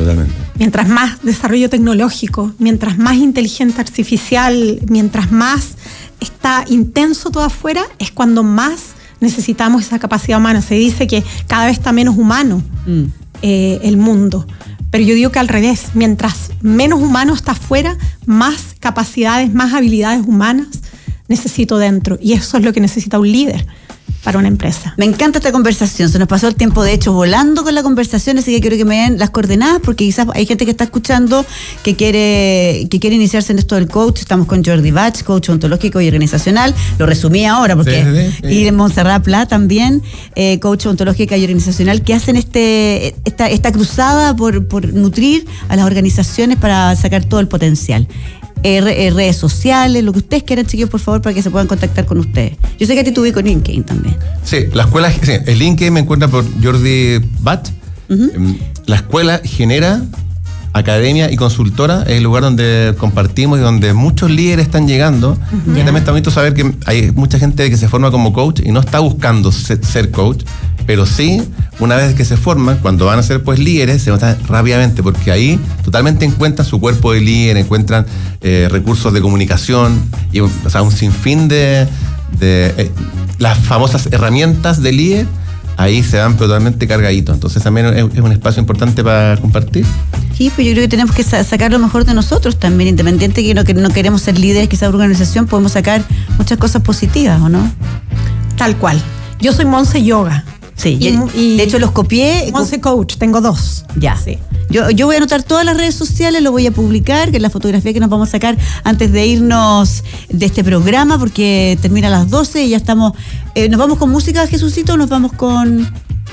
Totalmente. Mientras más desarrollo tecnológico, mientras más inteligencia artificial, mientras más está intenso todo afuera, es cuando más necesitamos esa capacidad humana. Se dice que cada vez está menos humano el mundo. Pero yo digo que al revés, mientras menos humano está afuera, más capacidades, más habilidades humanas necesito dentro. Y eso es lo que necesita un líder para una empresa. Me encanta esta conversación, se nos pasó el tiempo de hecho volando con la conversación, así que quiero que me den las coordenadas porque quizás hay gente que está escuchando que quiere iniciarse en esto del coach. Estamos con Jordi Bach, coach ontológico y organizacional, lo resumí ahora porque y Montserrat Pla también, coach ontológica y organizacional, que hacen esta cruzada por nutrir a las organizaciones para sacar todo el potencial. Redes sociales, lo que ustedes quieran, chiquillos, por favor, para que se puedan contactar con ustedes. Yo sé que a ti te ubico en LinkedIn también. Sí, la escuela, sí, el LinkedIn me encuentra por Jordi Bat. La escuela genera academia y consultora, es el lugar donde compartimos y donde muchos líderes están llegando. Y también está bonito saber que hay mucha gente que se forma como coach y no está buscando ser coach, pero sí, una vez que se forman, cuando van a ser pues líderes, se notan rápidamente, porque ahí totalmente encuentran su cuerpo de líder, encuentran recursos de comunicación, y, o sea, un sinfín de las famosas herramientas de líder, ahí se van totalmente cargaditos. Entonces también es un espacio importante para compartir. Sí, pues yo creo que tenemos que sacar lo mejor de nosotros también, independiente que no queremos ser líderes quizás de una organización, podemos sacar muchas cosas positivas, ¿o no? Tal cual. Yo soy Monse Yoga. Sí, y de hecho los copié. Monse Coach, tengo 2. Ya. Sí. Yo voy a anotar todas las redes sociales, lo voy a publicar, que es la fotografía que nos vamos a sacar antes de irnos de este programa, porque termina a las 12 y ya estamos. ¿Nos vamos con música, Jesucito, o nos vamos con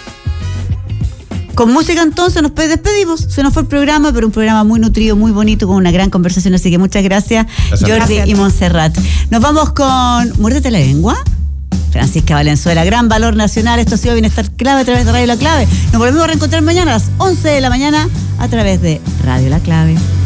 música? Entonces nos despedimos. Se nos fue el programa, pero un programa muy nutrido, muy bonito, con una gran conversación, así que muchas gracias, Jordi y Montserrat. Nos vamos con Muérdete la lengua, Francisca Valenzuela, Gran Valor Nacional. Esto ha sido Bienestar Clave a través de Radio La Clave. Nos volvemos a reencontrar mañana a las 11 de la mañana a través de Radio La Clave.